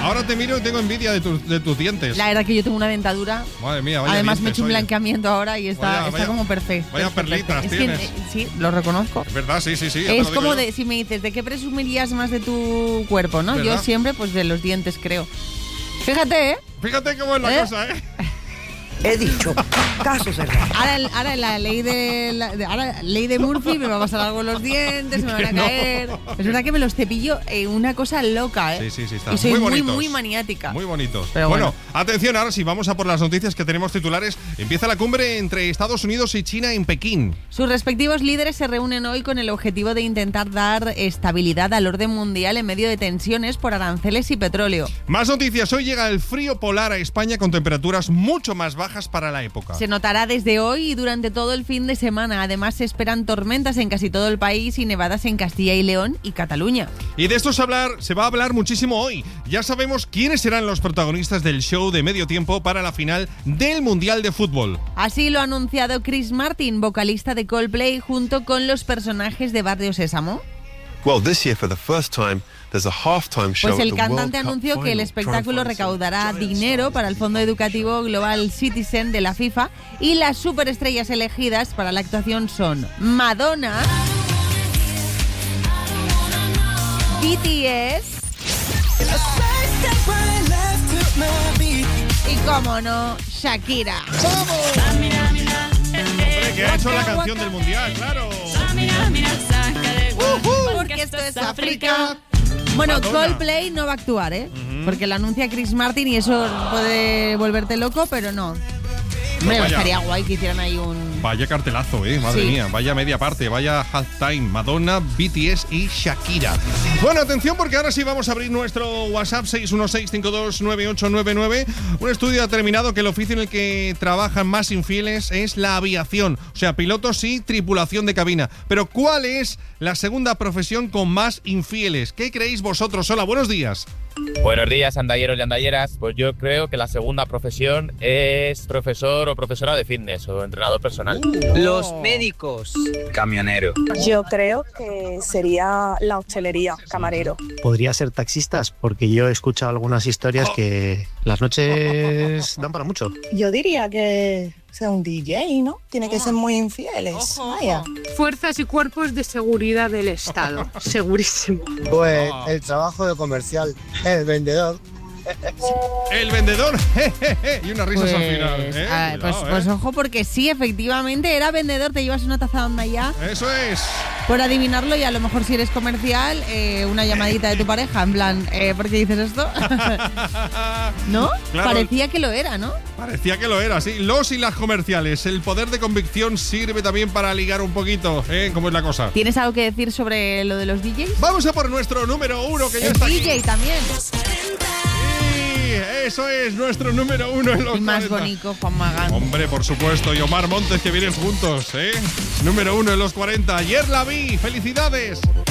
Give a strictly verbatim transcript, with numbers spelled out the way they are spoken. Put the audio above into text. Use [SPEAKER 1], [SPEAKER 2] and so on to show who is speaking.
[SPEAKER 1] ahora te miro y tengo envidia de, tu, de tus dientes.
[SPEAKER 2] La verdad que yo tengo una dentadura.
[SPEAKER 1] Madre mía, vaya
[SPEAKER 2] Además
[SPEAKER 1] dientes,
[SPEAKER 2] me he hecho un
[SPEAKER 1] oye.
[SPEAKER 2] blanqueamiento ahora y está,
[SPEAKER 1] Vaya,
[SPEAKER 2] está
[SPEAKER 1] vaya,
[SPEAKER 2] como perfecto.
[SPEAKER 1] Vaya perlitas
[SPEAKER 2] es
[SPEAKER 1] tienes.
[SPEAKER 2] Que, eh, sí, lo reconozco.
[SPEAKER 1] Es verdad, sí, sí, sí. ya te
[SPEAKER 2] Es
[SPEAKER 1] lo digo
[SPEAKER 2] como
[SPEAKER 1] yo.
[SPEAKER 2] de, si me dices, ¿de qué presumirías más de tu cuerpo, no?
[SPEAKER 1] ¿Verdad?
[SPEAKER 2] Yo siempre, pues de los dientes, creo. Fíjate, ¿eh?
[SPEAKER 1] Fíjate cómo es la
[SPEAKER 2] ¿Eh?
[SPEAKER 1] cosa, ¿eh?
[SPEAKER 3] He dicho, caso cerrado.
[SPEAKER 2] Ahora, ahora la ley de, la, de- ahora, ley de Murphy, me va a pasar algo en los dientes, me van a
[SPEAKER 1] Que no.
[SPEAKER 2] caer. Es verdad que me los cepillo eh, una cosa loca, ¿eh?
[SPEAKER 1] Sí, sí, sí, está
[SPEAKER 2] Y soy
[SPEAKER 1] muy
[SPEAKER 2] muy,
[SPEAKER 1] bonitos.
[SPEAKER 2] muy maniática.
[SPEAKER 1] Muy bonitos.
[SPEAKER 2] Pero
[SPEAKER 1] bueno,
[SPEAKER 2] bueno.
[SPEAKER 1] atención, ahora sí, vamos a por las noticias que tenemos titulares. Empieza la cumbre entre Estados Unidos y China en Pekín.
[SPEAKER 2] Sus respectivos líderes se reúnen hoy con el objetivo de intentar dar estabilidad al orden mundial en medio de tensiones por aranceles y petróleo.
[SPEAKER 1] Más noticias. Hoy llega el frío polar a España con temperaturas mucho más bajas para la época.
[SPEAKER 2] Se notará desde hoy y durante todo el fin de semana. Además, se esperan tormentas en casi todo el país y nevadas en Castilla y León y Cataluña.
[SPEAKER 1] Y de esto se, hablar, se va a hablar muchísimo hoy. Ya sabemos quiénes serán los protagonistas del show de medio tiempo para la final del Mundial de Fútbol.
[SPEAKER 2] Así lo ha anunciado Chris Martin, vocalista de Coldplay, junto con los personajes de Barrio Sésamo.
[SPEAKER 4] Well, this year for the first time there's a halftime show.
[SPEAKER 2] Pues el
[SPEAKER 4] at the
[SPEAKER 2] cantante
[SPEAKER 4] World Cup
[SPEAKER 2] anunció que el
[SPEAKER 4] final.
[SPEAKER 2] espectáculo recaudará dinero para el Fondo Educativo Global Citizen de la FIFA y las superestrellas elegidas para la actuación son Madonna, B T S y, como no, Shakira.
[SPEAKER 1] Hombre, que ha hecho la canción del Mundial, claro.
[SPEAKER 2] Porque esto es África. Bueno,
[SPEAKER 1] Madonna.
[SPEAKER 2] Coldplay no va a actuar, ¿eh? Porque lo anuncia Chris Martin y eso puede volverte loco, pero no. Hombre,
[SPEAKER 1] vaya.
[SPEAKER 2] estaría guay que hicieran ahí un...
[SPEAKER 1] Vaya cartelazo, eh, madre
[SPEAKER 2] Sí.
[SPEAKER 1] mía. Vaya media parte, vaya halftime. Madonna, B T S y Shakira. Bueno, atención porque ahora sí vamos a abrir nuestro WhatsApp seis uno seis, cinco dos nueve ocho nueve nueve. Un estudio ha determinado que el oficio en el que trabajan más infieles es la aviación. O sea, pilotos y tripulación de cabina. Pero ¿cuál es la segunda profesión con más infieles? ¿Qué creéis vosotros? Hola, buenos días.
[SPEAKER 5] Buenos días, andalleros y andalleras. Pues yo creo que la segunda profesión es profesor o profesora de fitness o entrenador personal.
[SPEAKER 3] Los médicos.
[SPEAKER 6] Camionero.
[SPEAKER 7] Yo creo que sería la hostelería, camarero.
[SPEAKER 8] Podría ser taxistas, porque yo he escuchado algunas historias que las noches dan para mucho.
[SPEAKER 7] Yo diría que sea un D J, ¿no? Tiene que ser muy infieles. Vaya.
[SPEAKER 9] Fuerzas y cuerpos de seguridad del Estado. Segurísimo.
[SPEAKER 8] Pues el trabajo de comercial, el vendedor.
[SPEAKER 1] El vendedor. jejeje, y unas risas
[SPEAKER 2] Pues,
[SPEAKER 1] al final. ¿eh?
[SPEAKER 2] ah, pues,
[SPEAKER 1] Cuidado,
[SPEAKER 2] pues
[SPEAKER 1] ¿eh?
[SPEAKER 2] ojo, porque sí, efectivamente, era vendedor, te llevas una taza de onda ya.
[SPEAKER 1] Eso es.
[SPEAKER 2] Por adivinarlo y a lo mejor si eres comercial, eh, una llamadita de tu pareja, en plan, eh, ¿por qué dices esto? ¿No?
[SPEAKER 1] Claro.
[SPEAKER 2] Parecía que lo era, ¿no?
[SPEAKER 1] Parecía que lo era, sí. Los y las comerciales. El poder de convicción sirve también para ligar un poquito, ¿eh? ¿Cómo es la cosa?
[SPEAKER 2] ¿Tienes algo que decir sobre lo de los D Js?
[SPEAKER 1] Vamos a por nuestro número uno, que ya
[SPEAKER 2] El
[SPEAKER 1] está aquí.
[SPEAKER 2] D J también.
[SPEAKER 1] Sí, eso es nuestro número uno en los
[SPEAKER 2] Y más
[SPEAKER 1] cuarenta.
[SPEAKER 2] bonito, Juan Magán.
[SPEAKER 1] Hombre, por supuesto, y Omar Montes, que vienen juntos, ¿eh? Número uno en los cuarenta. Ayer la vi. ¡Felicidades!